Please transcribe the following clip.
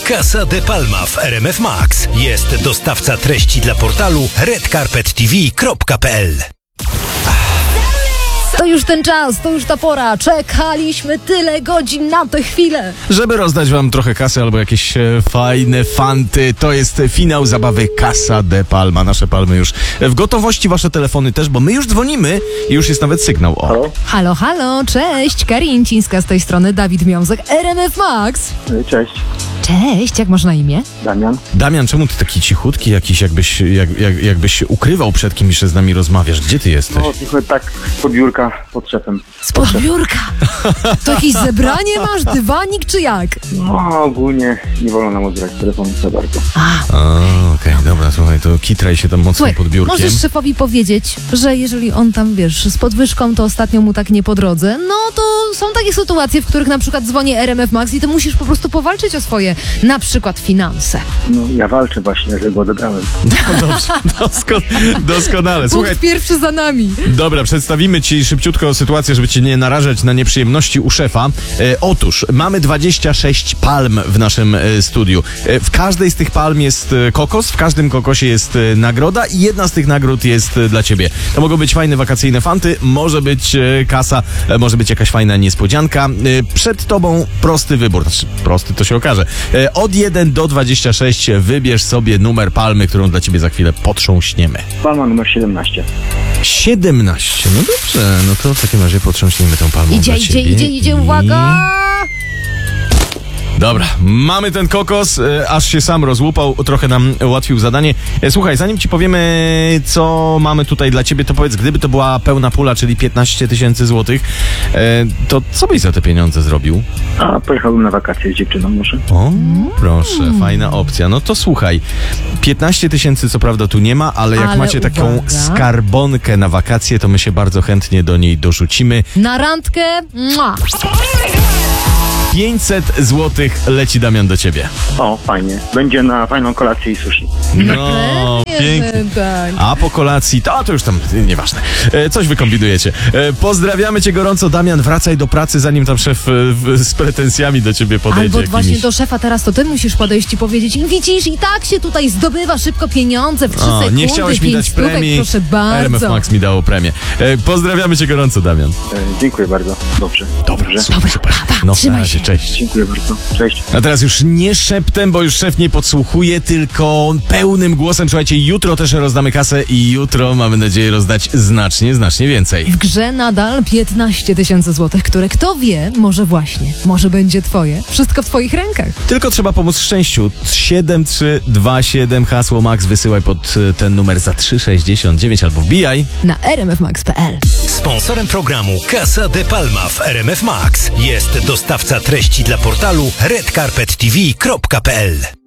Casa de Palma w RMF Max. Jest dostawca treści dla portalu redcarpettv.pl. To już ten czas, to już ta pora. Czekaliśmy tyle godzin na tę chwilę. Żeby rozdać wam trochę kasy albo jakieś fajne fanty, to jest finał zabawy Casa de Palma. Nasze palmy już w gotowości, wasze telefony też, bo my już dzwonimy i już jest nawet sygnał. O. Halo? Halo, halo, cześć. Karin Cińska z tej strony, Dawid Miązek, RMF Max. Cześć, Cześć, jak masz na imię? Damian. Damian, czemu ty taki cichutki jakiś, jakbyś się ukrywał przed kimś, że z nami rozmawiasz? Gdzie ty jesteś? No, trochę tak pod biurka, pod szefem. Spod biurka. To jakieś zebranie masz, dywanik czy jak? No, ogólnie nie wolno nam odbierać telefonu za bardzo. Okej, dobra, słuchaj, to kitraj się tam mocno Słuchaj, pod biurkiem. możesz szefowi powiedzieć, że jeżeli on tam, wiesz, z podwyżką, to ostatnio mu tak nie po drodze, no to są takie sytuacje, w których na przykład dzwoni RMF Max i ty musisz po prostu powalczyć o swoje, na przykład finanse. No, ja walczę właśnie, że go odebrałem. Dobrze, doskonale. Słuchaj, Punkt pierwszy za nami. dobra, przedstawimy ci szybciutko sytuację, żeby cię nie narażać na nieprzyjemności u szefa. Otóż, mamy 26 palm w naszym studiu. W każdej z tych palm jest kokos, w każdym kokosie jest nagroda i jedna z tych nagród jest dla ciebie. To mogą być fajne wakacyjne fanty, może być kasa, może być jakaś fajna niespodzianka. Przed tobą prosty wybór, znaczy prosty to się okaże. Od 1 do 26 wybierz sobie numer palmy, którą dla ciebie za chwilę potrząśniemy. Palma numer 17. 17. No dobrze, no to w takim razie potrząśniemy tą palmą dla ciebie. Idzie, uwaga! Dobra, mamy ten kokos, aż się sam rozłupał, trochę nam ułatwił zadanie. Słuchaj, zanim ci powiemy, co mamy tutaj dla ciebie, to powiedz, gdyby to była pełna pula, czyli 15 000 złotych, to co byś za te pieniądze zrobił? A pojechałbym na wakacje z dziewczyną może. O, proszę, fajna opcja. No to słuchaj, 15 000 co prawda tu nie ma, ale jak Ale macie taką uwaga. skarbonkę na wakacje, to my się bardzo chętnie do niej dorzucimy. Na randkę, mua. 500 złotych leci, Damian, do ciebie. O, fajnie. Będzie na fajną kolację i sushi. No, pięknie. Tak. A po kolacji, to już tam nieważne. Coś wykombinujecie. Pozdrawiamy cię gorąco, Damian. Wracaj do pracy, zanim tam szef z pretensjami do ciebie podejdzie. Albo jakimiś. właśnie do szefa teraz to ty musisz podejść i powiedzieć: widzisz, i tak się tutaj zdobywa szybko pieniądze w 3 sekundy, nie chciałeś mi 5 dać stówek, premii. proszę RMF bardzo. Max mi dało premię. Pozdrawiamy cię gorąco, Damian. Dziękuję bardzo. Dobrze. Dobra, super. Pa, No, trzymaj na razie, się. cześć. Dziękuję bardzo. Cześć. A teraz już nie szeptem, bo już szef nie podsłuchuje, tylko pełnym głosem. Słuchajcie, jutro też rozdamy kasę i jutro mamy nadzieję rozdać znacznie więcej. W grze nadal 15 000 złotych, które kto wie, może będzie twoje. Wszystko w twoich rękach. Tylko trzeba pomóc szczęściu. 7327 hasło Max wysyłaj pod ten numer za 3,69 albo wbijaj. Na rmfmax.pl. Sponsorem programu Casa de Palma w RMF Max jest dostawca treści dla portalu redcarpettv.pl.